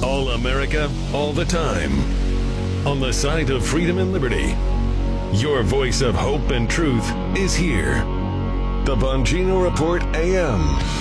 All America, all the time. On the side of freedom and liberty. Your voice of hope and truth is here. The Bongino Report AM.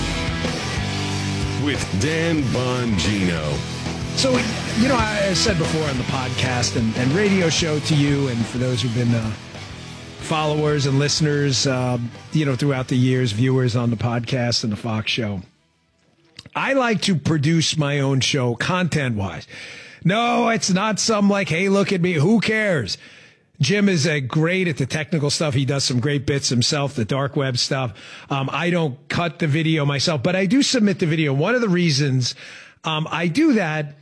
With Dan Bongino. So, I said before on the podcast and radio show to you, and for those who've been followers and listeners, throughout the years, viewers on the podcast and the Fox show, I like to produce my own show content-wise. No, it's not some like, hey, look at me. Who cares? Jim is great at the technical stuff. He does some great bits himself, the dark web stuff. I don't cut the video myself, but I do submit the video. One of the reasons I do that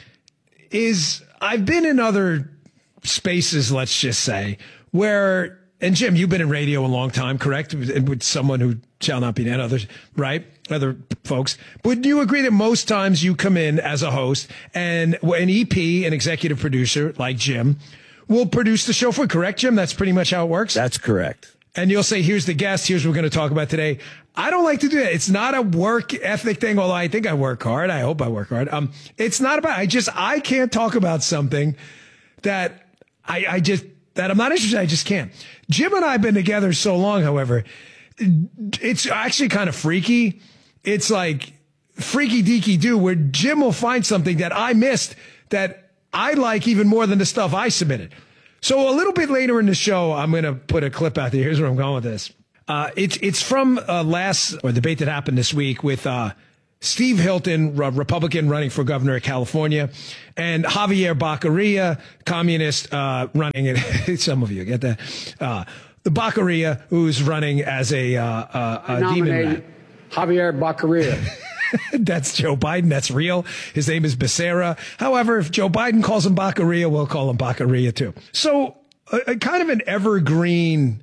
is I've been in other spaces, let's just say, where, and Jim, you've been in radio a long time, correct? With someone who shall not be named, others, right? Other folks. Would you agree that most times you come in as a host and an EP, an executive producer like Jim, will produce the show for you, correct, Jim? That's pretty much how it works? That's correct. And you'll say, here's the guest, here's what we're going to talk about today. I don't like to do that. It's not a work ethic thing, although I think I work hard. I hope I work hard. It's not about, I can't talk about something that that I'm not interested in. I just can't. Jim and I have been together so long, however, it's actually kind of freaky. It's like freaky deaky do, where Jim will find something that I missed that I like even more than the stuff I submitted. So a little bit later in the show, I'm going to put a clip out there. Here's where I'm going with this. It's from debate that happened this week with Steve Hilton, Republican running for governor of California, and Javier Baccaria, communist, running it. Some of you get that. The Baccaria, who's running as a demon rat. Javier Baccaria. That's Joe Biden. That's real. His name is Becerra. However, if Joe Biden calls him Baccaria, we'll call him Baccaria too. So a kind of an evergreen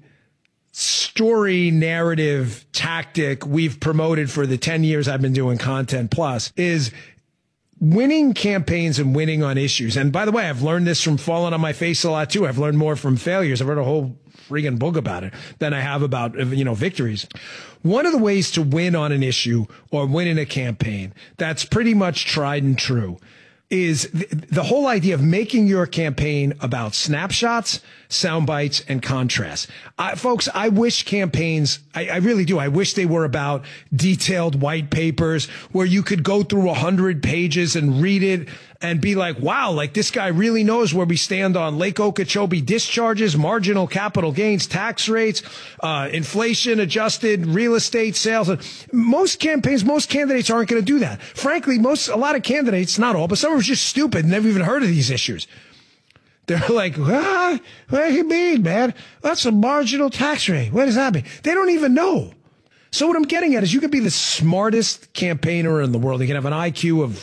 story, narrative, tactic we've promoted for the 10 years I've been doing Content Plus is winning campaigns and winning on issues. And by the way, I've learned this from falling on my face a lot too. I've learned more from failures. I've read a whole friggin' book about it than I have about, victories. One of the ways to win on an issue or win in a campaign that's pretty much tried and true is the whole idea of making your campaign about snapshots, sound bites, and contrast. Folks, I wish campaigns, I really do. I wish they were about detailed white papers where you could go through 100 pages and read it and be like, wow, like this guy really knows where we stand on Lake Okeechobee discharges, marginal capital gains, tax rates, inflation adjusted real estate sales. Most candidates aren't going to do that. Frankly, a lot of candidates, not all, but some are just stupid and never even heard of these issues. They're like, what do you mean, man? That's a marginal tax rate. What does that mean? They don't even know. So what I'm getting at is you could be the smartest campaigner in the world. You can have an IQ of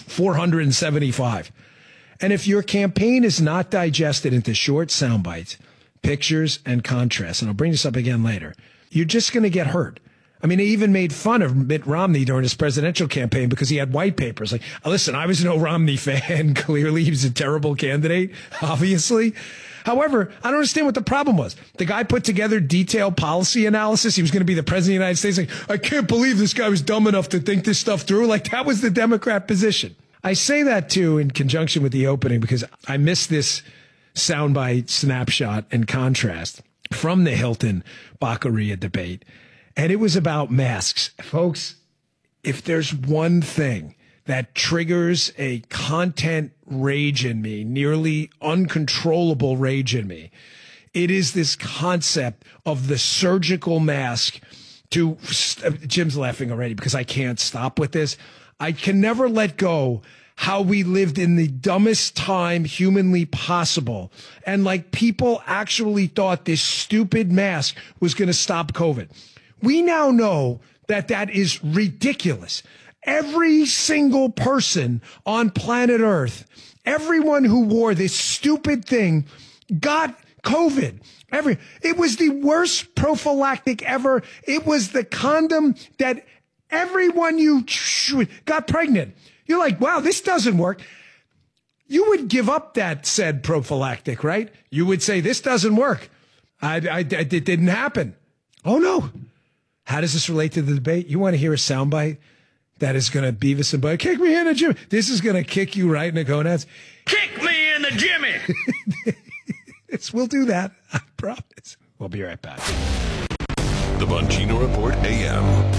475. And if your campaign is not digested into short sound bites, pictures, and contrast, and I'll bring this up again later, you're just going to get hurt. I mean, they even made fun of Mitt Romney during his presidential campaign because he had white papers. Like, listen, I was no Romney fan. Clearly, he was a terrible candidate, obviously. However, I don't understand what the problem was. The guy put together detailed policy analysis. He was going to be the president of the United States. Like, I can't believe this guy was dumb enough to think this stuff through. Like, that was the Democrat position. I say that, too, in conjunction with the opening because I missed this soundbite snapshot and contrast from the Hilton Baccaria debate. And it was about masks. Folks, if there's one thing that triggers a content rage in me, nearly uncontrollable rage in me, it is this concept of the surgical mask to, Jim's laughing already because I can't stop with this. I can never let go how we lived in the dumbest time humanly possible. And like people actually thought this stupid mask was going to stop COVID. We now know that that is ridiculous. Every single person on planet Earth, everyone who wore this stupid thing got COVID. It was the worst prophylactic ever. It was the condom that everyone got pregnant. You're like, wow, this doesn't work. You would give up that said prophylactic, right? You would say, this doesn't work. It didn't happen. Oh, no. How does this relate to the debate? You want to hear a soundbite? that is going to Beavis and Butthead, kick me in the gym. This is going to kick you right in the gonads. Kick me in the Jimmy! We'll do that. I promise. We'll be right back. The Bongino Report AM.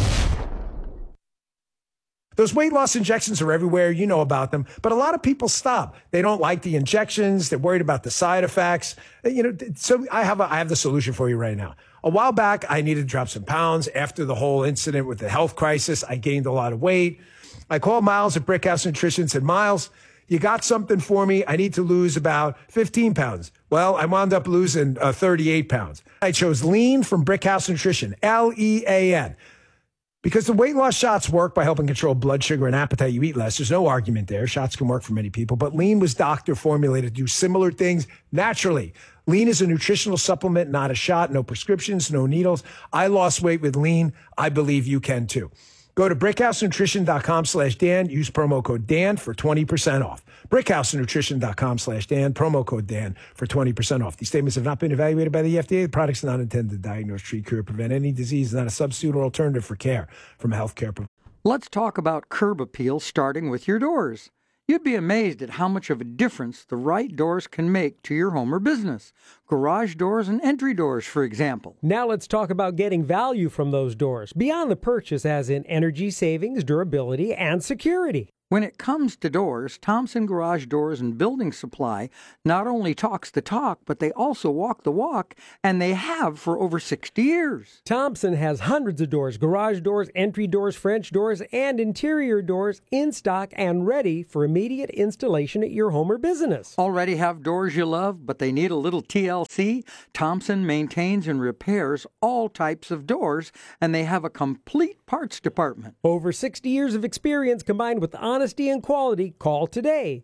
Those weight loss injections are everywhere. You know about them. But a lot of people stop. They don't like the injections. They're worried about the side effects. So I have the solution for you right now. A while back, I needed to drop some pounds. After the whole incident with the health crisis, I gained a lot of weight. I called Miles at Brickhouse Nutrition and said, Miles, you got something for me? I need to lose about 15 pounds. Well, I wound up losing 38 pounds. I chose Lean from Brickhouse Nutrition, Lean. Because the weight loss shots work by helping control blood sugar and appetite, you eat less. There's no argument there. Shots can work for many people. But Lean was doctor formulated to do similar things naturally. Lean is a nutritional supplement, not a shot. No prescriptions, no needles. I lost weight with Lean. I believe you can too. Go to brickhousenutrition.com/Dan. Use promo code Dan for 20% off. brickhousenutrition.com/Dan. Promo code Dan for 20% off. These statements have not been evaluated by the FDA. The products are not intended to diagnose, treat, cure, prevent any disease. Not a substitute or alternative for care from a healthcare provider. Let's talk about curb appeal, starting with your doors. You'd be amazed at how much of a difference the right doors can make to your home or business. Garage doors and entry doors, for example. Now let's talk about getting value from those doors, beyond the purchase as in energy savings, durability, and security. When it comes to doors, Thompson Garage Doors and Building Supply not only talks the talk, but they also walk the walk, and they have for over 60 years. Thompson has hundreds of doors, garage doors, entry doors, French doors, and interior doors in stock and ready for immediate installation at your home or business. Already have doors you love, but they need a little TLC? Thompson maintains and repairs all types of doors, and they have a complete parts department. Over 60 years of experience combined with honesty and quality. Call today,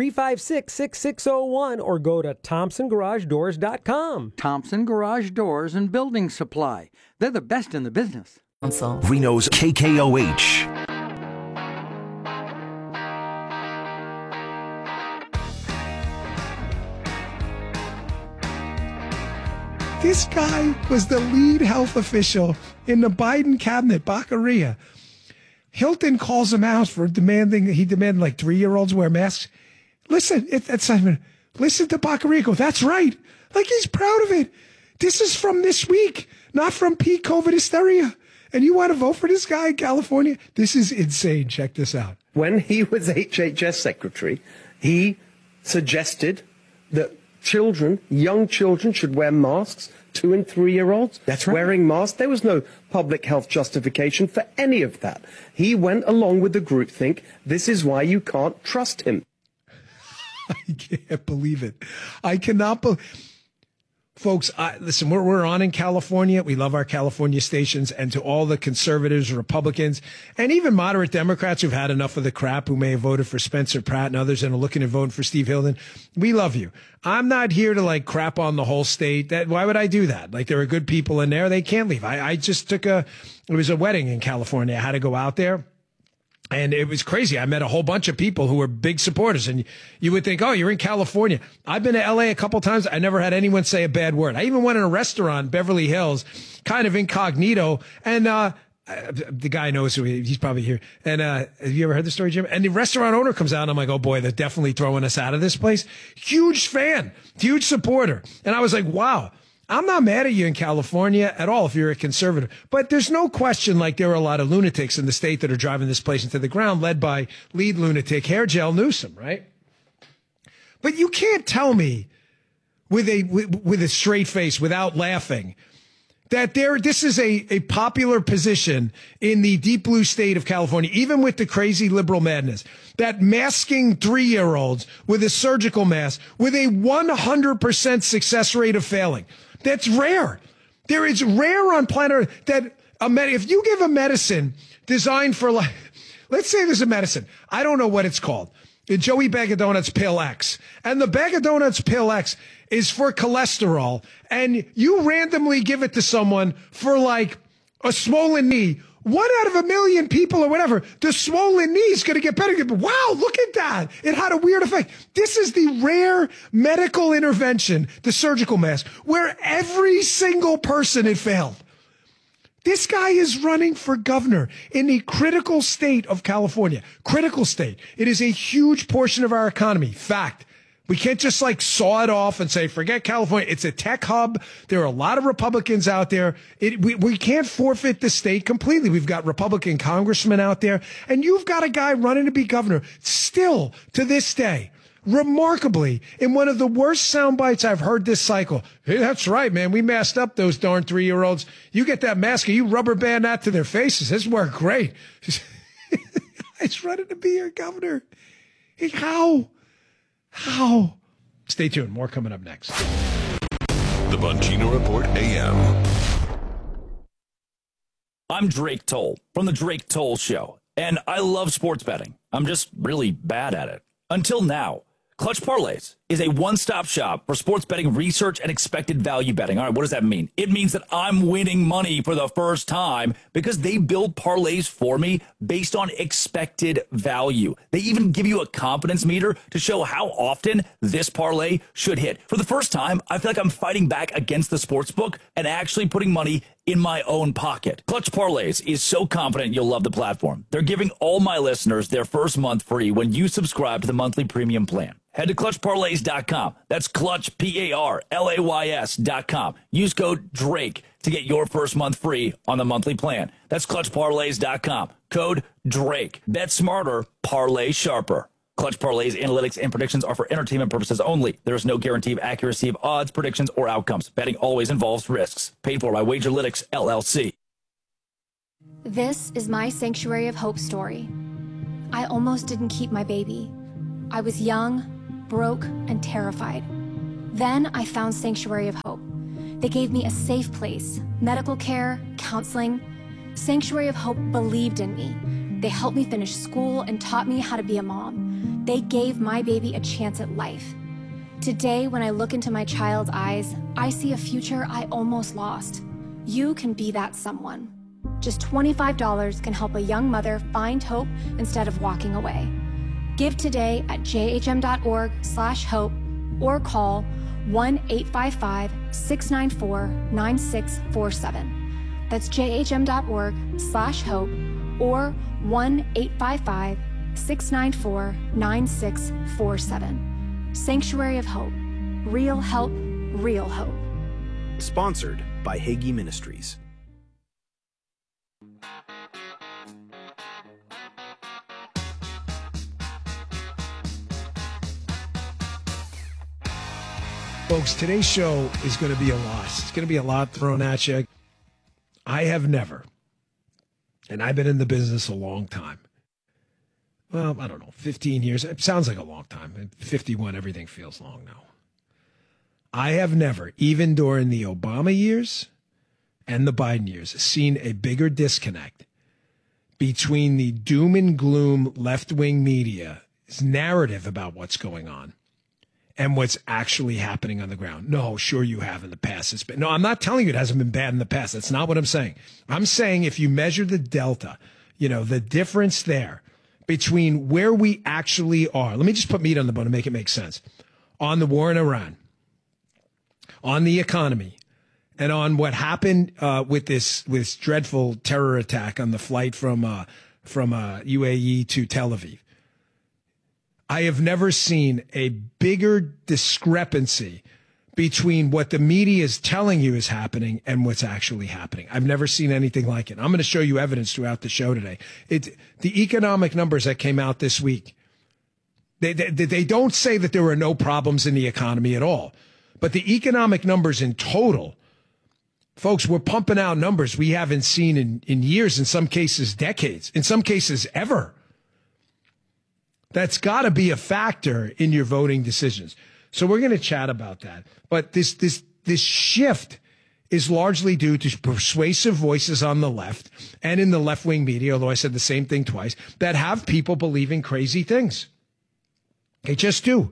356-6601, or go to ThompsonGarageDoors.com. Thompson Garage Doors and Building Supply. They're the best in the business. Reno's KKOH. This guy was the lead health official in the Biden cabinet, Baccaria. Hilton calls him out for demanded like 3-year-olds wear masks. Listen, listen to Baccaria go, that's right. Like he's proud of it. This is from this week, not from peak COVID hysteria. And you want to vote for this guy in California? This is insane. Check this out. When he was HHS secretary, he suggested that young children should wear masks, 2- and 3-year-olds. That's right. Wearing masks. There was no public health justification for any of that. He went along with the groupthink. This is why you can't trust him. I can't believe it. I cannot believe. Folks, listen, we're on in California. We love our California stations. And to all the conservatives, Republicans, and even moderate Democrats who've had enough of the crap, who may have voted for Spencer Pratt and others and are looking at voting for Steve Hilden, we love you. I'm not here to like crap on the whole state. Why would I do that? Like there are good people in there. They can't leave. I just it was a wedding in California. I had to go out there. And it was crazy. I met a whole bunch of people who were big supporters. And you would think, oh, you're in California. I've been to L.A. a couple times. I never had anyone say a bad word. I even went in a restaurant, Beverly Hills, kind of incognito. And the guy knows who he's probably here. And have you ever heard the story, Jim? And the restaurant owner comes out, and I'm like, oh, boy, they're definitely throwing us out of this place. Huge fan, huge supporter. And I was like, wow. I'm not mad at you in California at all if you're a conservative. But there's no question like there are a lot of lunatics in the state that are driving this place into the ground, led by lead lunatic Hair Gel Newsom, right? But you can't tell me with a straight face, without laughing, that this is a popular position in the deep blue state of California, even with the crazy liberal madness, that masking 3-year-olds with a surgical mask with a 100% success rate of failing. That's rare. There is rare on planet Earth that if you give a medicine designed for let's say there's a medicine, I don't know what it's called, the Joey Bag of Donuts Pill X, and the Bag of Donuts Pill X is for cholesterol, and you randomly give it to someone for like a swollen knee. 1 out of 1 million people or whatever, the swollen knee is going to get better. Wow, look at that. It had a weird effect. This is the rare medical intervention, the surgical mask, where every single person had failed. This guy is running for governor in the critical state of California. Critical state. It is a huge portion of our economy. Fact. We can't just like saw it off and say, forget California. It's a tech hub. There are a lot of Republicans out there. We can't forfeit the state completely. We've got Republican congressmen out there, and you've got a guy running to be governor still to this day. Remarkably, in one of the worst sound bites I've heard this cycle. Hey, that's right, man. We masked up those darn 3-year-olds. You get that mask and you rubber band that to their faces. This worked great. He's running to be your governor. How? Stay tuned. More coming up next. The Bongino Report AM. I'm Drake Toll from The Drake Toll Show, and I love sports betting. I'm just really bad at it. Until now. Clutch Parlays is a one-stop shop for sports betting research and expected value betting. All right, what does that mean? It means that I'm winning money for the first time because they build parlays for me based on expected value. They even give you a confidence meter to show how often this parlay should hit. For the first time, I feel like I'm fighting back against the sportsbook and actually putting money in my own pocket. Clutch Parlays is so confident you'll love the platform. They're giving all my listeners their first month free when you subscribe to the monthly premium plan. Head to ClutchParlays.com. That's Clutch, P-A-R-L-A-Y-S.com. Use code DRAKE to get your first month free on the monthly plan. That's ClutchParlays.com. Code DRAKE. Bet smarter, parlay sharper. Clutch Parlays analytics and predictions are for entertainment purposes only. There is no guarantee of accuracy of odds, predictions, or outcomes. Betting always involves risks. Paid for by Wagerlytics, LLC. This is my Sanctuary of Hope story. I almost didn't keep my baby. I was young, broke, and terrified. Then I found Sanctuary of Hope. They gave me a safe place, medical care, counseling. Sanctuary of Hope believed in me. They helped me finish school and taught me how to be a mom. They gave my baby a chance at life. Today, when I look into my child's eyes, I see a future I almost lost. You can be that someone. Just $25 can help a young mother find hope instead of walking away. Give today at jhm.org/hope or call 1-855-694-9647. That's jhm.org/hope or 1-855-694-9647. Sanctuary of Hope. Real help, real hope. Sponsored by Hagee Ministries. Folks, today's show is going to be a lot. It's going to be a lot thrown at you. I have never, and I've been in the business a long time. Well, I don't know, 15 years. It sounds like a long time. 51, everything feels long now. I have never, even during the Obama years and the Biden years, seen a bigger disconnect between the doom and gloom left-wing media's narrative about what's going on and what's actually happening on the ground. No, sure you have in the past. It's been, no, I'm not telling you it hasn't been bad in the past. That's not what I'm saying. I'm saying if you measure the delta, the difference there between where we actually are. Let me just put meat on the bone to make it make sense. On the war in Iran, on the economy, and on what happened with this dreadful terror attack on the flight from UAE to Tel Aviv. I have never seen a bigger discrepancy between what the media is telling you is happening and what's actually happening. I've never seen anything like it. I'm going to show you evidence throughout the show today. The economic numbers that came out this week, they don't say that there were no problems in the economy at all. But the economic numbers in total, folks, we're pumping out numbers we haven't seen in years, in some cases decades, in some cases ever. That's got to be a factor in your voting decisions. So we're going to chat about that. But this shift is largely due to persuasive voices on the left and in the left-wing media, although I said the same thing twice, that have people believing crazy things. They just do.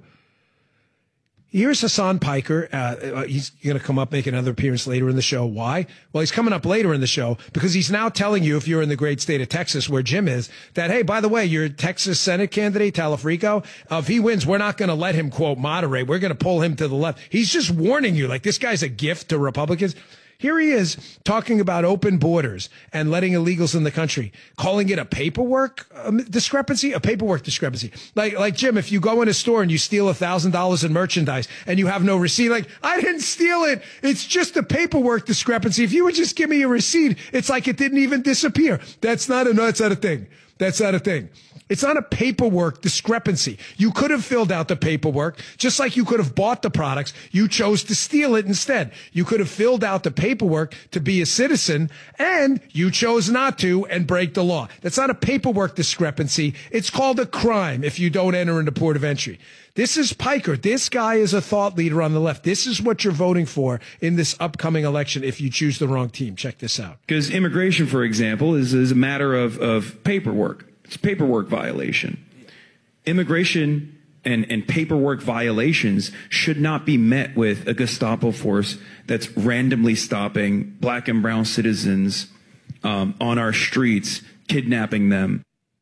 Here's Hassan Piker. He's going to come up, make another appearance later in the show. Why? Well, he's coming up later in the show because he's now telling you, if you're in the great state of Texas where Jim is, that, hey, by the way, your Texas Senate candidate, Talafrico, if he wins, we're not going to let him, quote, moderate. We're going to pull him to the left. He's just warning you, like, this guy's a gift to Republicans. Here he is talking about open borders and letting illegals in the country, calling it a paperwork discrepancy, Like Jim, if you go in a store and you steal $1,000 in merchandise and you have no receipt, like, I didn't steal it. It's just a paperwork discrepancy. If you would just give me a receipt, it's like it didn't even disappear. That's not a thing. It's not a paperwork discrepancy. You could have filled out the paperwork, just like you could have bought the products. You chose to steal it instead. You could have filled out the paperwork to be a citizen, and you chose not to and break the law. That's not a paperwork discrepancy. It's called a crime if you don't enter into port of entry. This is Piker. This guy is a thought leader on the left. This is what you're voting for in this upcoming election if you choose the wrong team. Check this out. Because immigration, for example, is a matter of paperwork. It's a paperwork violation. Immigration and paperwork violations should not be met with a Gestapo force that's randomly stopping black and brown citizens on our streets, kidnapping them.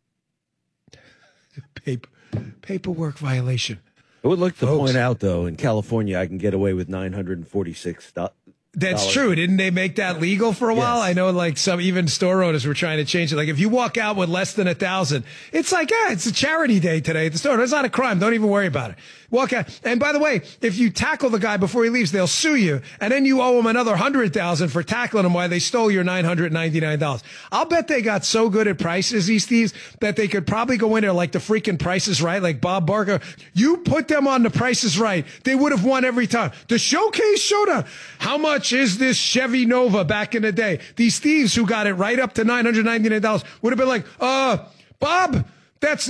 Paperwork violation. I would like to point out, though, in California, I can get away with $946. That's true. Didn't they make that legal for a while? Yes. I know, like, some even store owners were trying to change it. Like, if you walk out with less than $1,000, it's like, it's a charity day today at the store. It's not a crime. Don't even worry about it. Walk out. And by the way, if you tackle the guy before he leaves, they'll sue you. And then you owe him another $100,000 for tackling him while they stole your $999. I'll bet they got so good at prices, these thieves, that they could probably go in there like the freaking Price is Right, like Bob Barker. You put them on the Price is Right, they would have won every time. The Showcase Showdown. How much is this Chevy Nova back in the day? These thieves who got it right up to $999 would have been like, Bob, that's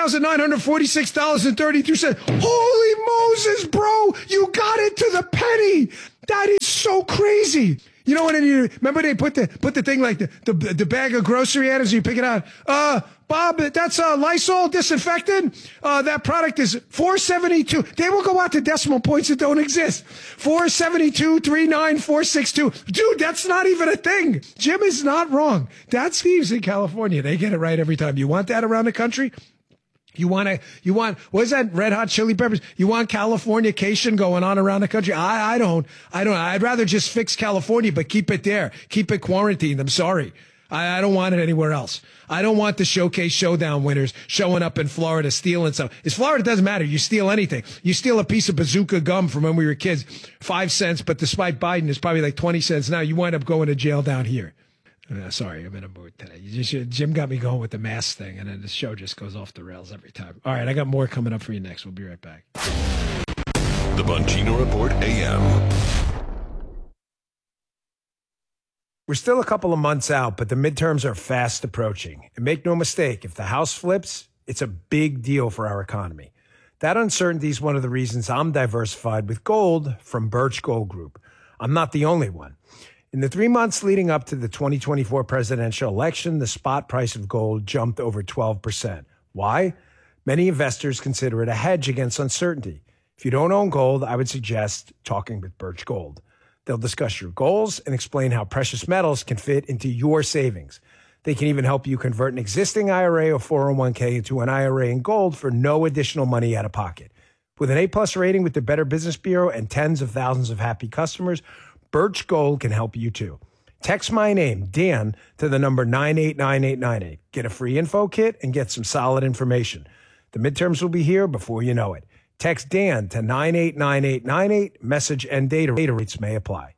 $9,946.32. Holy Moses, bro. You got it to the penny. That is so crazy. You know what? Remember they put the thing like the bag of grocery items, you pick it out. Bob, that's Lysol disinfectant. That product is $4.72. They will go out to decimal points that don't exist. $4.72.39462. Dude, that's not even a thing. Jim is not wrong. That's thieves in California. They get it right every time. You want that around the country? You want, what is that? Red Hot Chili Peppers? You want Californication going on around the country? I don't. I'd rather just fix California, but keep it there. Keep it quarantined. I'm sorry. I don't want it anywhere else. I don't want the Showcase Showdown winners showing up in Florida stealing stuff. It's Florida, doesn't matter. You steal anything. You steal a piece of bazooka gum from when we were kids, 5 cents, but despite Biden, it's probably like 20 cents now. You wind up going to jail down here. Sorry, I'm in a mood today. Jim got me going with the mask thing, and then the show just goes off the rails every time. All right, I got more coming up for you next. We'll be right back. The Bongino Report AM. We're still a couple of months out, but the midterms are fast approaching. And make no mistake, if the House flips, it's a big deal for our economy. That uncertainty is one of the reasons I'm diversified with gold from Birch Gold Group. I'm not the only one. In the 3 months leading up to the 2024 presidential election, the spot price of gold jumped over 12%. Why? Many investors consider it a hedge against uncertainty. If you don't own gold, I would suggest talking with Birch Gold. They'll discuss your goals and explain how precious metals can fit into your savings. They can even help you convert an existing IRA or 401k into an IRA in gold for no additional money out of pocket. With an A+ rating with the Better Business Bureau and tens of thousands of happy customers, Birch Gold can help you too. Text my name, Dan, to the number 989898. Get a free info kit and get some solid information. The midterms will be here before you know it. Text Dan to 989898. Message and data rates may apply.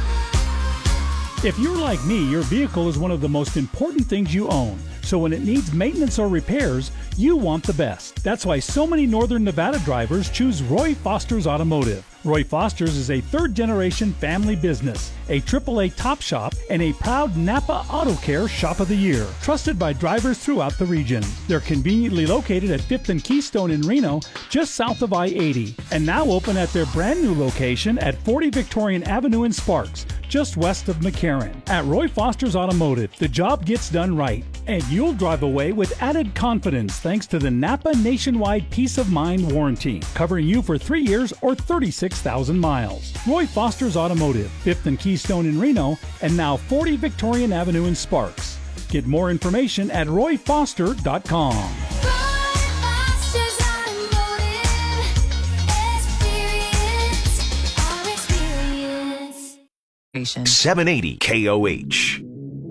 If you're like me, your vehicle is one of the most important things you own. So when it needs maintenance or repairs, you want the best. That's why so many Northern Nevada drivers choose Roy Foster's Automotive. Roy Foster's is a third-generation family business, a AAA top shop, and a proud Napa Auto Care Shop of the Year, trusted by drivers throughout the region. They're conveniently located at 5th and Keystone in Reno, just south of I-80, and now open at their brand new location at 40 Victorian Avenue in Sparks, just west of McCarran. At Roy Foster's Automotive, the job gets done right, and you'll drive away with added confidence thanks to the Napa Nationwide Peace of Mind Warranty, covering you for 3 years or 36,000 miles. Roy Foster's Automotive, 5th and Keystone in Reno, and now 40 Victorian Avenue in Sparks. Get more information at royfoster.com. station. 780 KOH.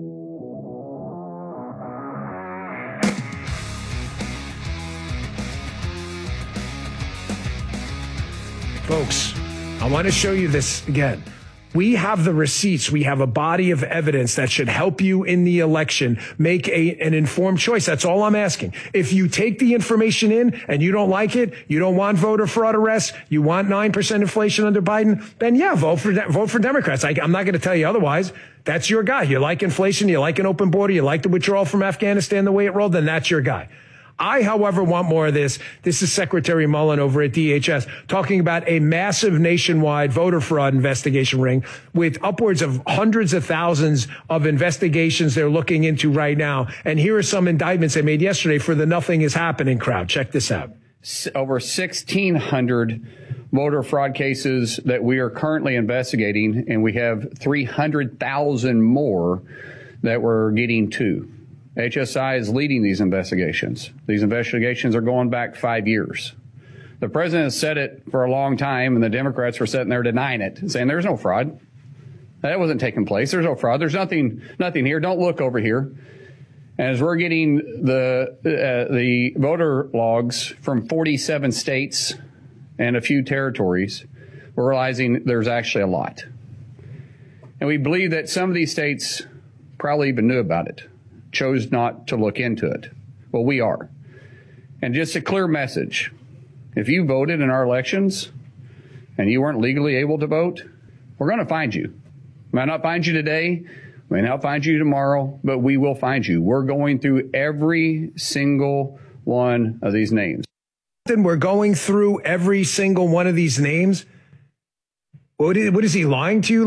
Folks, I want to show you this again. We have the receipts. We have a body of evidence that should help you in the election make an informed choice. That's all I'm asking. If you take the information in and you don't like it, you don't want voter fraud arrests, you want 9% inflation under Biden, then yeah, vote for Democrats. I'm not going to tell you otherwise. That's your guy. You like inflation, you like an open border, you like the withdrawal from Afghanistan the way it rolled, then that's your guy. I, however, want more of this. This is Secretary Mullen over at DHS talking about a massive nationwide voter fraud investigation ring with upwards of hundreds of thousands of investigations they're looking into right now. And here are some indictments they made yesterday for the Nothing Is Happening crowd. Check this out. Over 1,600 voter fraud cases that we are currently investigating, and we have 300,000 more that we're getting to. HSI is leading these investigations. These investigations are going back 5 years. The president has said it for a long time, and the Democrats were sitting there denying it, saying there's no fraud. That wasn't taking place. There's no fraud. There's nothing here. Don't look over here. And as we're getting the voter logs from 47 states and a few territories, we're realizing there's actually a lot. And we believe that some of these states probably even knew about it, chose not to look into it. Well, we are. And just a clear message. If you voted in our elections and you weren't legally able to vote, we're going to find you. We might not find you today, we may not find you tomorrow, but we will find you. We're going through every single one of these names. Then we're going through every single one of these names. What is he lying to you?